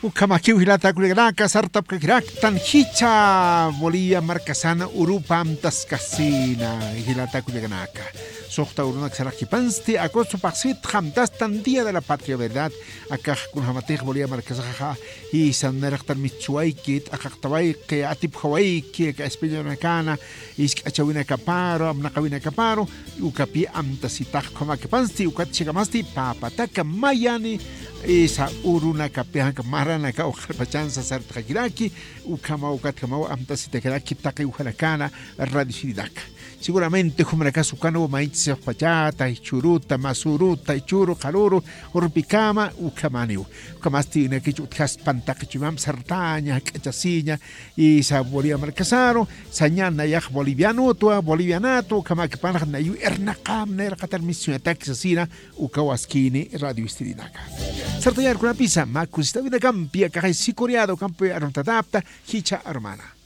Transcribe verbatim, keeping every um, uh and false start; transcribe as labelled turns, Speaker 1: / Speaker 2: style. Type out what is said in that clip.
Speaker 1: Ukamakiw hilata kuligraka sartap kakirak tan hicha Bolivia marcasana urupam taskasina hilata kuligraka. Sokta urunak sarakipansti agosto paxit hamtas tan día de la patria verdad acá kun hamatej Bolivia marcasaja y sanerak tan michuaikit akaktawai que atip hawaii que espillona kana is achawina kaparo amnakawina kaparo ukapi amtasitak komakipansti ukatchigamasti papataka mayani esa uruna kapehan kamarana ka ukarpachansa sartakiraki ukama ukat kama amtasitakiraki taki uhalakana radishidaka. Seguramente humaraka sukano maitse pachata churuta masuruta churu kaluru urpikama ukamaniu ukamasti nekichu tkas pantakchimam sartaña kachasiña y sa Bolivia marcasaro sañana yak boliviano tua bolivianato kama kipana na yu ernaqam ner qatar mission attack sasina ukawaskini radio istidinaka sartayar kuna pisa makusita vida kampia kai sikoriado kampe arontadapta hicha hermana.